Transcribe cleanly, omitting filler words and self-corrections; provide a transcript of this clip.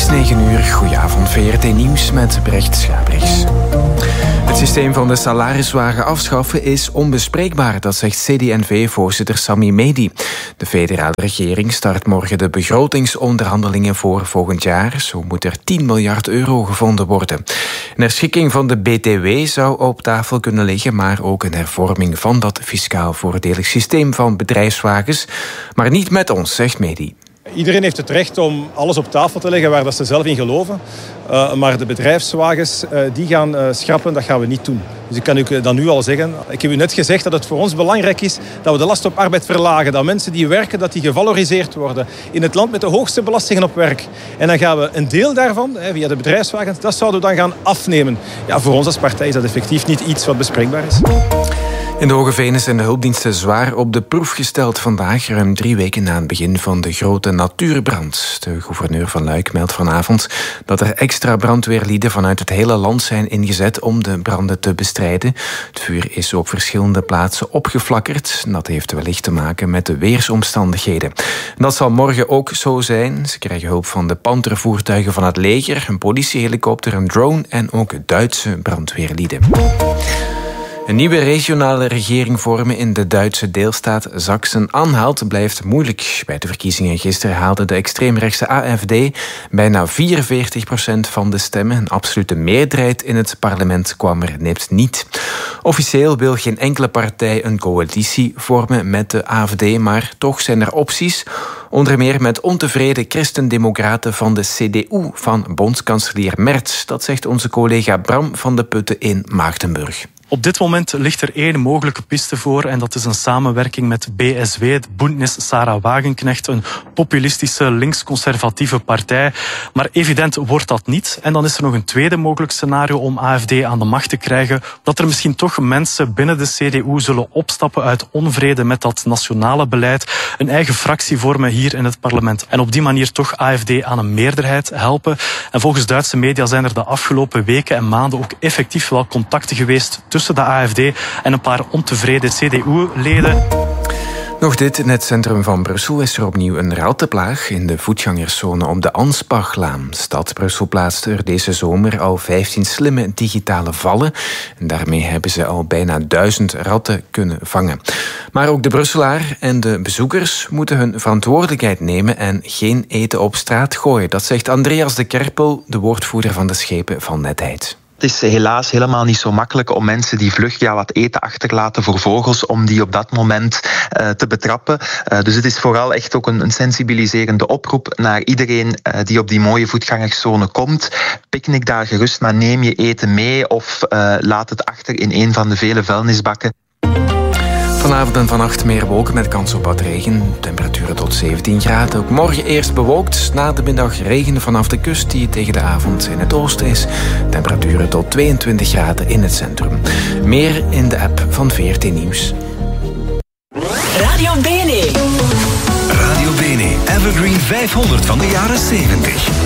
is 9:00. Goedenavond, VRT Nieuws met Brecht Schabrichs. Het systeem van de salariswagen afschaffen is onbespreekbaar, dat zegt CD&V-voorzitter Sami Mehdi. De federale regering start morgen de begrotingsonderhandelingen voor volgend jaar. Zo moet er 10 miljard euro gevonden worden. Een herschikking van de BTW zou op tafel kunnen liggen, maar ook een hervorming van dat fiscaal voordelig systeem van bedrijfswagens. Maar niet met ons, zegt Mehdi. Iedereen heeft het recht om alles op tafel te leggen waar dat ze zelf in geloven. Maar de bedrijfswagens die gaan schrappen, dat gaan we niet doen. Dus ik kan u dat nu al zeggen. Ik heb u net gezegd dat het voor ons belangrijk is dat we de last op arbeid verlagen. Dat mensen die werken, dat die gevaloriseerd worden. In het land met de hoogste belastingen op werk. En dan gaan we een deel daarvan, via de bedrijfswagens, dat zouden we dan gaan afnemen. Ja, voor ons als partij is dat effectief niet iets wat bespreekbaar is. In de Hogevenen zijn de hulpdiensten zwaar op de proef gesteld vandaag, ruim 3 weken na het begin van de grote natuurbrand. De gouverneur van Luik meldt vanavond dat er extra brandweerlieden vanuit het hele land zijn ingezet om de branden te bestrijden. Het vuur is op verschillende plaatsen opgeflakkerd. Dat heeft wellicht te maken met de weersomstandigheden. Dat zal morgen ook zo zijn. Ze krijgen hulp van de Panther-voertuigen van het leger, een politiehelikopter, een drone en ook Duitse brandweerlieden. Een nieuwe regionale regering vormen in de Duitse deelstaat Sachsen-Anhalt blijft moeilijk. Bij de verkiezingen gisteren haalde de extreemrechtse AfD bijna 44% van de stemmen. Een absolute meerderheid in het parlement kwam er net niet. Officieel wil geen enkele partij een coalitie vormen met de AfD, maar toch zijn er opties. Onder meer met ontevreden christendemocraten van de CDU van bondskanselier Merz. Dat zegt onze collega Bram van de Putten in Maagdenburg. Op dit moment ligt er één mogelijke piste voor en dat is een samenwerking met BSW, het Bündnis Sarah Wagenknecht, een populistische links-conservatieve partij. Maar evident wordt dat niet. En dan is er nog een tweede mogelijk scenario om AfD aan de macht te krijgen, dat er misschien toch mensen binnen de CDU zullen opstappen uit onvrede met dat nationale beleid, een eigen fractie vormen hier in het parlement en op die manier toch AfD aan een meerderheid helpen. En volgens Duitse media zijn er de afgelopen weken en maanden ook effectief wel contacten geweest tussen de AfD en een paar ontevreden CDU-leden. Nog dit, in het centrum van Brussel is er opnieuw een rattenplaag in de voetgangerszone op de Anspachlaan. Stad Brussel plaatste er deze zomer al 15 slimme digitale vallen. En daarmee hebben ze al bijna 1000 ratten kunnen vangen. Maar ook de Brusselaar en de bezoekers moeten hun verantwoordelijkheid nemen en geen eten op straat gooien. Dat zegt Andreas de Kerpel, de woordvoerder van de Schepen van Netheid. Het is helaas helemaal niet zo makkelijk om mensen die vlug wat eten achterlaten voor vogels, om die op dat moment te betrappen. Dus het is vooral echt ook een sensibiliserende oproep naar iedereen die op die mooie voetgangerszone komt. Picknick daar gerust, maar neem je eten mee of laat het achter in een van de vele vuilnisbakken. Vanavond en vannacht meer wolken met kans op wat regen. Temperaturen tot 17 graden. Ook morgen eerst bewolkt. Na de middag regen vanaf de kust die tegen de avond in het oosten is. Temperaturen tot 22 graden in het centrum. Meer in de app van VRT Nieuws. Radio Bene. Radio Bene Evergreen 500 van de jaren 70.